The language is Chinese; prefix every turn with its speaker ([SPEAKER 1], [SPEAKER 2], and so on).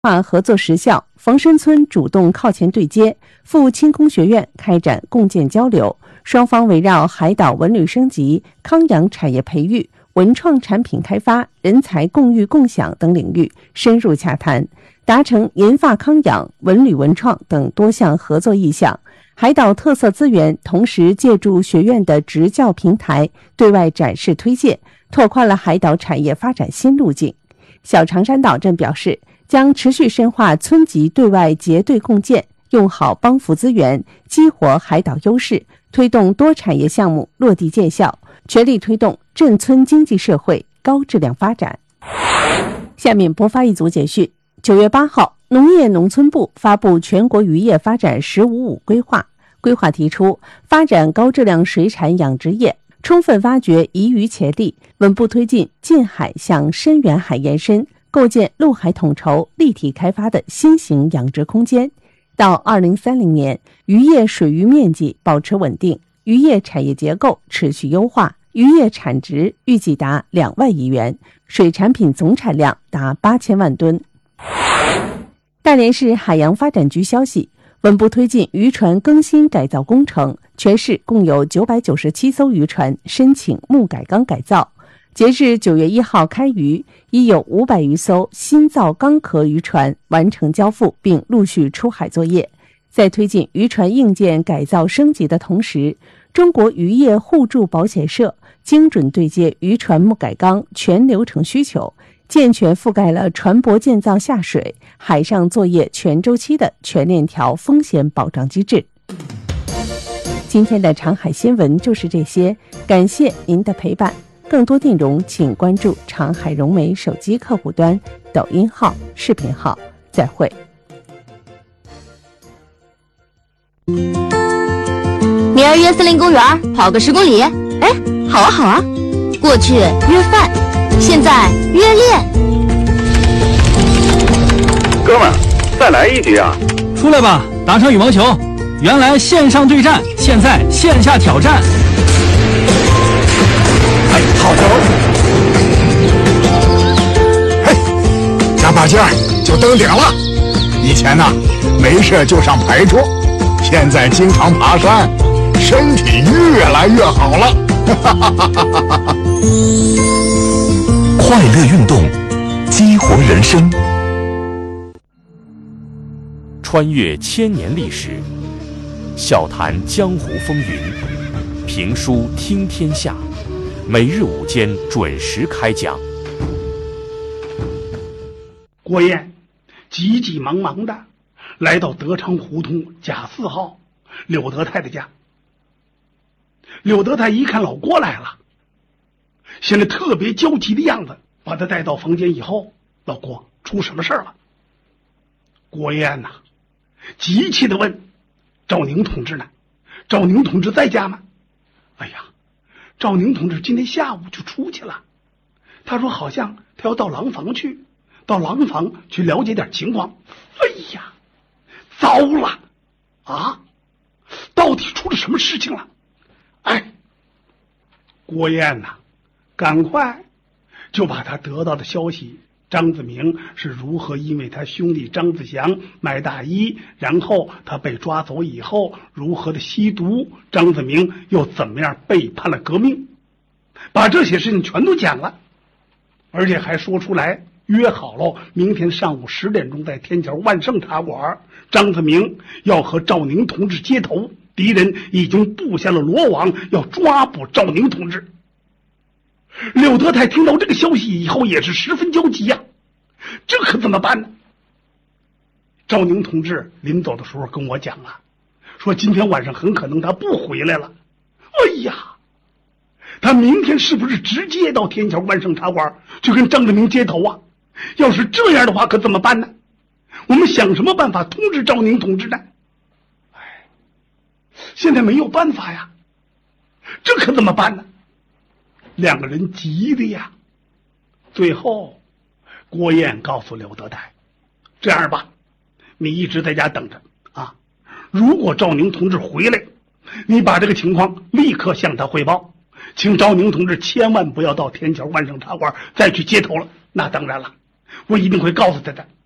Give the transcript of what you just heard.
[SPEAKER 1] 合作实效，冯申村主动靠前对接，赴轻工学院开展共建交流，双方围绕海岛文旅升级、康养产业培育、文创产品开发、人才共育共享等领域深入洽谈，达成研发康养、文旅文创等多项合作意向。海岛特色资源同时借助学院的职教平台对外展示推荐，拓宽了海岛产业发展新路径。小长山岛镇表示，将持续深化村级对外结对共建，用好帮扶资源，激活海岛优势，推动多产业项目落地见效，全力推动镇村经济社会高质量发展。下面播发一组简讯。9月8号，农业农村部发布全国渔业发展“15+5”规划，规划提出发展高质量水产养殖业，充分挖掘宜渔潜力，稳步推进近海向深远海延伸，构建陆海统筹立体开发的新型养殖空间。到2030年，渔业水域面积保持稳定，渔业产业结构持续优化，渔业产值预计达2万亿元，水产品总产量达8000万吨。大连市海洋发展局消息，稳步推进渔船更新改造工程，全市共有997艘渔船申请木改缸改造。截至9月1号开渔，已有500余艘新造钢壳渔船完成交付并陆续出海作业。在推进渔船硬件改造升级的同时，中国渔业互助保险社精准对接渔船木改缸全流程需求，健全覆盖了船舶建造下水、海上作业全周期的全链条风险保障机制。今天的长海新闻就是这些，感谢您的陪伴。更多内容请关注长海融媒手机客户端、抖音号、视频号。再会。
[SPEAKER 2] 明儿约森林公园跑个10公里，哎，好啊好啊。过去约饭，现在约练。
[SPEAKER 3] 哥们儿，再来一局啊！
[SPEAKER 4] 出来吧，打场羽毛球。原来线上对战，现在线下挑战。
[SPEAKER 5] 哎，好球！嘿，加把劲儿就登顶了。以前呢，没事就上牌桌，现在经常爬山，身体越来越好了。
[SPEAKER 6] 快乐运动，激活人生。穿越千年历史，笑谈江湖风云，评书听天下。每日午间准时开讲。
[SPEAKER 7] 郭燕急急忙忙的来到德昌胡同甲4号柳德泰的家。柳德泰一看老郭来了，现在特别焦急的样子，把他带到房间以后，老郭，出什么事了？郭燕急切地问：赵宁同志呢？赵宁同志在家吗？哎呀，赵宁同志今天下午就出去了，他说好像他要到廊坊去，到廊坊去了解点情况。哎呀，糟了啊！到底出了什么事情了？哎，郭燕赶快就把他得到的消息，张子明是如何因为他兄弟张子祥卖大衣，然后他被抓走以后如何的吸毒，张子明又怎么样背叛了革命，把这些事情全都讲了，而且还说出来约好了明天上午10点钟在天桥万盛茶馆，张子明要和赵宁同志接头，敌人已经布下了罗网，要抓捕赵宁同志。柳德泰听到这个消息以后也是十分焦急呀，这可怎么办呢？赵宁同志临走的时候跟我讲说今天晚上很可能他不回来了。哎呀，他明天是不是直接到天桥万盛茶馆去跟张志明接头啊？要是这样的话可怎么办呢？我们想什么办法通知赵宁同志呢？现在没有办法呀，这可怎么办呢？两个人急的呀。最后郭燕告诉柳德泰，这样吧，你一直在家等着啊，如果赵宁同志回来，你把这个情况立刻向他汇报，请赵宁同志千万不要到天桥万盛茶馆再去接头了。那当然了，我一定会告诉他的。